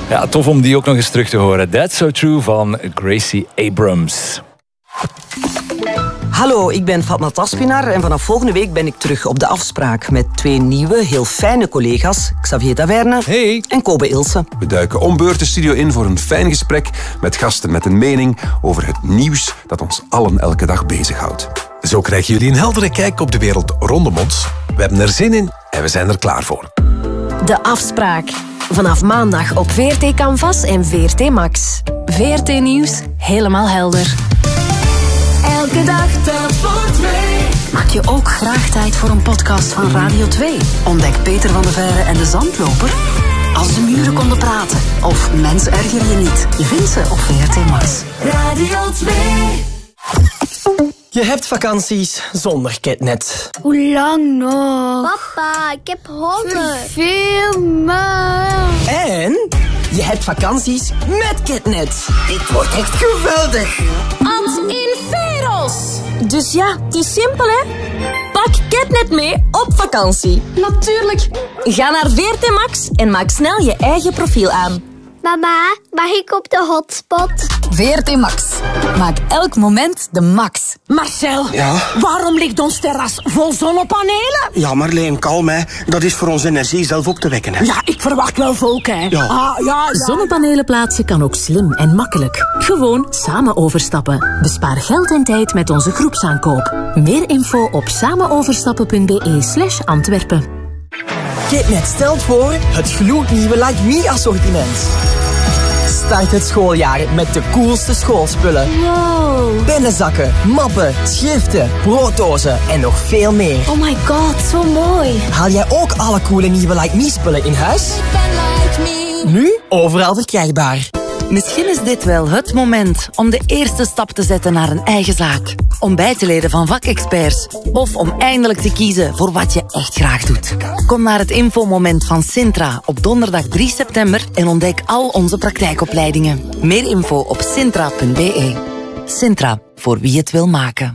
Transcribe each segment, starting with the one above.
Ja, tof om die ook nog eens terug te horen. That's So True van Gracie Abrams. Hallo, ik ben Fatma Taspinar en vanaf volgende week ben ik terug op de afspraak met 2 nieuwe, heel fijne collega's, Xavier Taverne en Kobe Ilse. We duiken om beurt de studio in voor een fijn gesprek met gasten met een mening over het nieuws dat ons allen elke dag bezighoudt. Zo krijgen jullie een heldere kijk op de wereld rondom ons. We hebben er zin in en we zijn er klaar voor. De afspraak. Vanaf maandag op VRT Canvas en VRT Max. VRT Nieuws, helemaal helder. Elke dag telt voor 2. Maak je ook graag tijd voor een podcast van Radio 2? Ontdek Peter van de Veire en de Zandloper. Als de muren konden praten. Of Mens erger je niet. Je vindt ze op VRT Max. Radio 2. Je hebt vakanties zonder Ketnet. Hoe lang nog? Papa, ik heb honger. Veel me. En je hebt vakanties met Ketnet. Dit wordt echt geweldig. Ad Inferos. Dus ja, het is simpel hè. Pak Ketnet mee op vakantie. Natuurlijk. Ga naar VRT Max en maak snel je eigen profiel aan. Mama, mag ik op de hotspot? VRT Max. Maak elk moment de max. Marcel, ja? Waarom ligt ons terras vol zonnepanelen? Ja, Marleen, kalm hè. Dat is voor onze energie zelf op te wekken hè. Ja, ik verwacht wel volk hè. Ja. Ja. Zonnepanelen plaatsen kan ook slim en makkelijk. Gewoon samen overstappen. Bespaar geld en tijd met onze groepsaankoop. Meer info op samenoverstappen.be/Antwerpen. Ketnet stelt voor het gloednieuwe Like Me assortiment. Start het schooljaar met de coolste schoolspullen. Wow. Pennenzakken, mappen, schriften, brooddozen en nog veel meer. Oh my god, zo mooi. Haal jij ook alle coole nieuwe Like Me spullen in huis? Ik ben Like Me. Nu overal verkrijgbaar. Misschien is dit wel het moment om de eerste stap te zetten naar een eigen zaak. Om bij te leren van vakexperts. Of om eindelijk te kiezen voor wat je echt graag doet. Kom naar het infomoment van Sintra op donderdag 3 september en ontdek al onze praktijkopleidingen. Meer info op sintra.be. Sintra, voor wie het wil maken.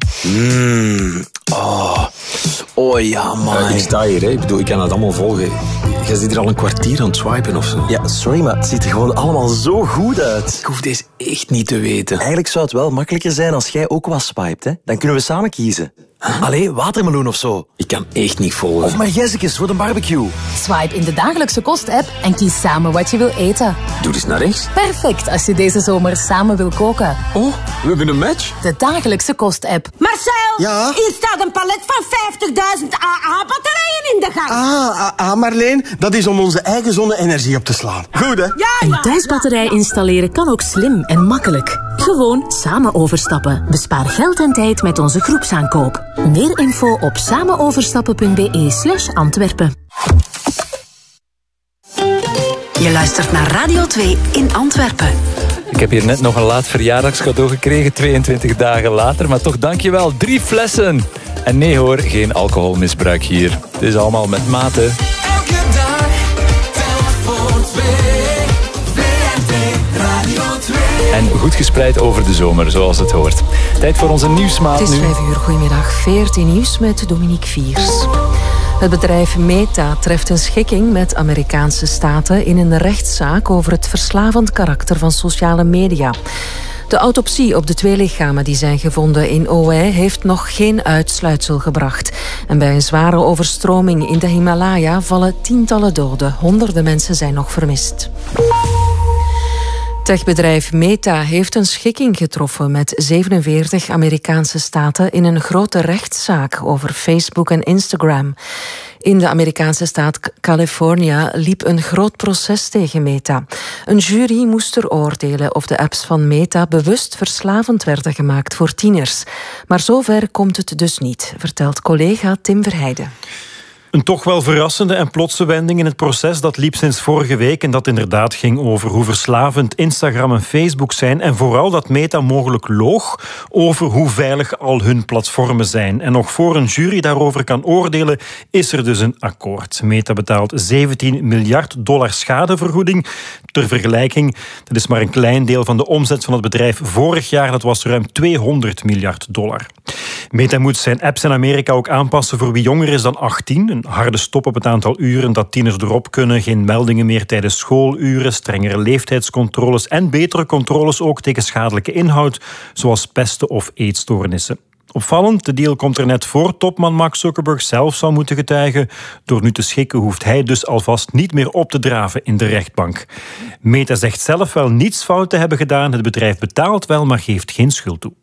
Oh ja, man. Ik sta hier, hè. Ik kan het allemaal volgen. Jij zit hier al een kwartier aan het swipen of zo. Ja, sorry, maar het ziet er gewoon allemaal zo goed uit. Ik hoef deze echt niet te weten. Eigenlijk zou het wel makkelijker zijn als jij ook wat swipet, hè. Dan kunnen we samen kiezen. Allee, watermeloen of zo. Ik kan echt niet volgen. Of margezekes voor de barbecue. Swipe in de dagelijkse kost-app en kies samen wat je wil eten. Doe eens naar rechts. Perfect als je deze zomer samen wil koken. Oh, we hebben een match. De dagelijkse kost-app. Marcel, ja? Hier staat een palet van 50.000 AA-batterijen in de gang. Marleen, dat is om onze eigen zonne-energie op te slaan. Goed, hè? Ja. Een thuisbatterij installeren kan ook slim en makkelijk. Gewoon samen overstappen. Bespaar geld en tijd met onze groepsaankoop. Meer info op samenoverstappen.be/Antwerpen. Je luistert naar Radio 2 in Antwerpen. Ik heb hier net nog een laat verjaardagscadeau gekregen, 22 dagen later. Maar toch, dankjewel. 3 flessen. En nee hoor, geen alcoholmisbruik hier. Het is allemaal met mate. Elke dag telt voor 2. VRT Radio 2. En goed gespreid over de zomer, zoals het hoort. Tijd voor onze nieuwsmaat nu. Het is 5 uur, goedemiddag. VRT Nieuws met Dominique Viers. Het bedrijf Meta treft een schikking met Amerikaanse staten in een rechtszaak over het verslavend karakter van sociale media. De autopsie op de 2 lichamen die zijn gevonden in Oahu heeft nog geen uitsluitsel gebracht. En bij een zware overstroming in de Himalaya vallen tientallen doden. Honderden mensen zijn nog vermist. Techbedrijf Meta heeft een schikking getroffen met 47 Amerikaanse staten in een grote rechtszaak over Facebook en Instagram. In de Amerikaanse staat California liep een groot proces tegen Meta. Een jury moest er oordelen of de apps van Meta bewust verslavend werden gemaakt voor tieners. Maar zover komt het dus niet, vertelt collega Tim Verheijden. Een toch wel verrassende en plotse wending in het proces dat liep sinds vorige week en dat inderdaad ging over hoe verslavend Instagram en Facebook zijn en vooral dat Meta mogelijk loog over hoe veilig al hun platformen zijn. En nog voor een jury daarover kan oordelen, is er dus een akkoord. Meta betaalt $17 miljard schadevergoeding. Ter vergelijking, dat is maar een klein deel van de omzet van het bedrijf vorig jaar. Dat was ruim $200 miljard. Meta moet zijn apps in Amerika ook aanpassen voor wie jonger is dan 18. Een een harde stop op het aantal uren dat tieners erop kunnen, geen meldingen meer tijdens schooluren, strengere leeftijdscontroles en betere controles ook tegen schadelijke inhoud, zoals pesten of eetstoornissen. Opvallend, de deal komt er net voor topman Mark Zuckerberg zelf zou moeten getuigen. Door nu te schikken hoeft hij dus alvast niet meer op te draven in de rechtbank. Meta zegt zelf wel niets fout te hebben gedaan. Het bedrijf betaalt wel, maar geeft geen schuld toe.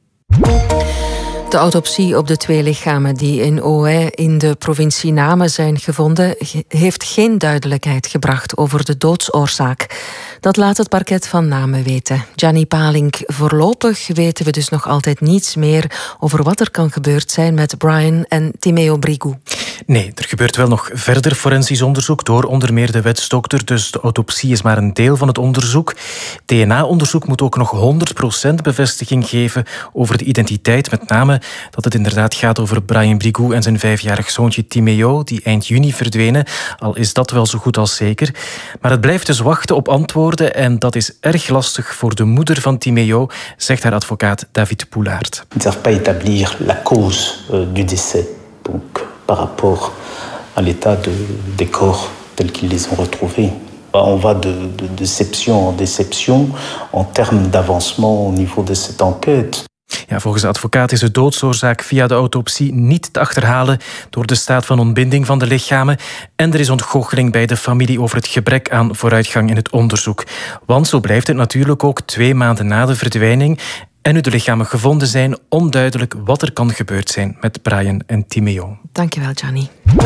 De autopsie op de 2 lichamen die in Ohain in de provincie Namen zijn gevonden, heeft geen duidelijkheid gebracht over de doodsoorzaak. Dat laat het parket van Namen weten. Gianni Palink, voorlopig weten we dus nog altijd niets meer over wat er kan gebeurd zijn met Brian en Timeo Brigou. Nee, er gebeurt wel nog verder forensisch onderzoek door onder meer de wetsdokter, dus de autopsie is maar een deel van het onderzoek. DNA-onderzoek moet ook nog 100% bevestiging geven over de identiteit, met name dat het inderdaad gaat over Brian Brigou en zijn 5-jarig zoontje Timeo, die eind juni verdwenen, al is dat wel zo goed als zeker. Maar het blijft dus wachten op antwoorden en dat is erg lastig voor de moeder van Timeo, zegt haar advocaat David Poulaert. Ils ne savent pas établir la cause du décès, donc par rapport à l'état des corps tels qu'ils les ont retrouvés. On va de déception en déception en termes d'avancement au niveau de cette enquête. Ja, volgens de advocaat is de doodsoorzaak via de autopsie niet te achterhalen door de staat van ontbinding van de lichamen. En er is ontgoocheling bij de familie over het gebrek aan vooruitgang in het onderzoek. Want zo blijft het natuurlijk ook 2 maanden na de verdwijning en nu de lichamen gevonden zijn, onduidelijk wat er kan gebeurd zijn met Brian en Timeo. Dankjewel, Gianni.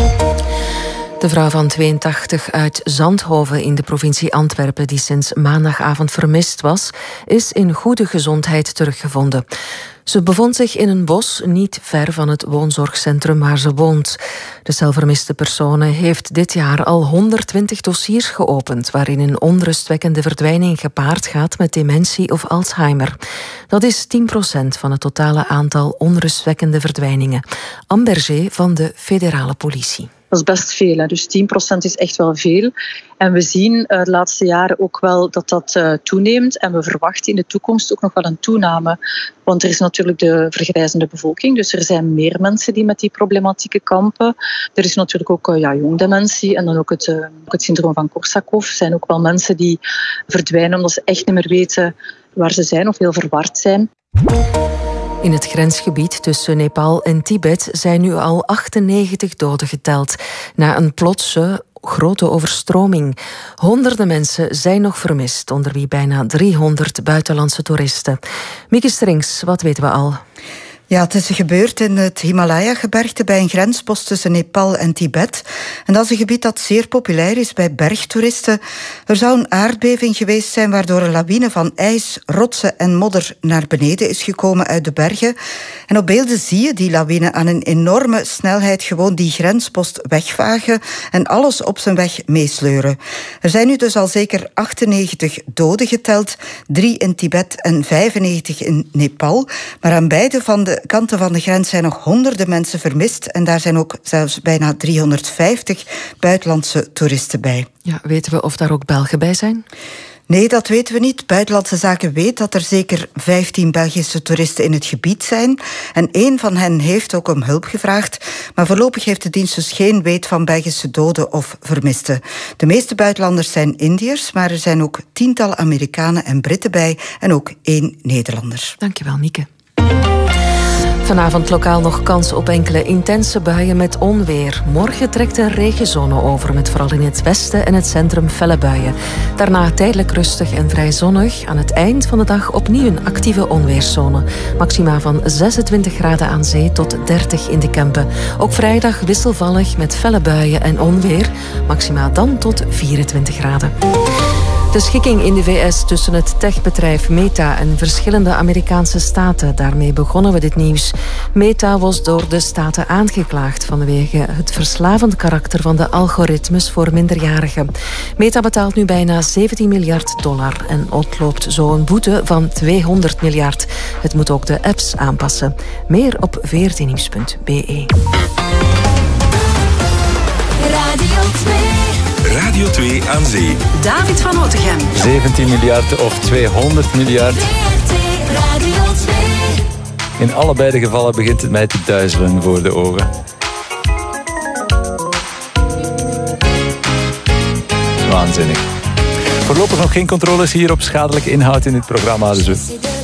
De vrouw van 82 uit Zandhoven in de provincie Antwerpen, die sinds maandagavond vermist was, is in goede gezondheid teruggevonden. Ze bevond zich in een bos niet ver van het woonzorgcentrum waar ze woont. De zelfvermiste persoon heeft dit jaar al 120 dossiers geopend waarin een onrustwekkende verdwijning gepaard gaat met dementie of Alzheimer. Dat is 10% van het totale aantal onrustwekkende verdwijningen. Amberger van de federale politie. Dat is best veel, hè. Dus 10% is echt wel veel. En we zien de laatste jaren ook wel dat dat toeneemt. En we verwachten in de toekomst ook nog wel een toename. Want er is natuurlijk de vergrijzende bevolking. Dus er zijn meer mensen die met die problematieken kampen. Er is natuurlijk ook jongdementie en dan ook het syndroom van Korsakoff. Er zijn ook wel mensen die verdwijnen omdat ze echt niet meer weten waar ze zijn of heel verward zijn. In het grensgebied tussen Nepal en Tibet zijn nu al 98 doden geteld na een plotse grote overstroming. Honderden mensen zijn nog vermist, onder wie bijna 300 buitenlandse toeristen. Mieke Strings, wat weten we al? Ja, het is gebeurd in het Himalaya-gebergte bij een grenspost tussen Nepal en Tibet. En dat is een gebied dat zeer populair is bij bergtoeristen. Er zou een aardbeving geweest zijn waardoor een lawine van ijs, rotsen en modder naar beneden is gekomen uit de bergen. En op beelden zie je die lawine aan een enorme snelheid gewoon die grenspost wegvagen en alles op zijn weg meesleuren. Er zijn nu dus al zeker 98 doden geteld, 3 in Tibet en 95 in Nepal. Maar aan beide van de kanten van de grens zijn nog honderden mensen vermist en daar zijn ook zelfs bijna 350 buitenlandse toeristen bij. Ja, weten we of daar ook Belgen bij zijn? Nee, dat weten we niet. Buitenlandse Zaken weet dat er zeker 15 Belgische toeristen in het gebied zijn. En 1 van hen heeft ook om hulp gevraagd. Maar voorlopig heeft de dienst dus geen weet van Belgische doden of vermisten. De meeste buitenlanders zijn Indiërs, maar er zijn ook tientallen Amerikanen en Britten bij. En ook 1 Nederlander. Dankjewel, Mieke. Vanavond lokaal nog kans op enkele intense buien met onweer. Morgen trekt een regenzone over, met vooral in het westen en het centrum felle buien. Daarna tijdelijk rustig en vrij zonnig. Aan het eind van de dag opnieuw een actieve onweerszone. Maxima van 26 graden aan zee tot 30 in de Kempen. Ook vrijdag wisselvallig met felle buien en onweer. Maxima dan tot 24 graden. De schikking in de VS tussen het techbedrijf Meta en verschillende Amerikaanse staten. Daarmee begonnen we dit nieuws. Meta was door de staten aangeklaagd vanwege het verslavend karakter van de algoritmes voor minderjarigen. Meta betaalt nu bijna $17 miljard en ontloopt zo een boete van 200 miljard. Het moet ook de apps aanpassen. Meer op vrtnieuws.be. Radio 2 aan zee. David van Otegem. 17 miljard of 200 miljard. Radio 2. In allebei de gevallen begint het mij te duizelen voor de ogen. waanzinnig. Voorlopig nog geen controles hier op schadelijke inhoud in dit programma. Dus we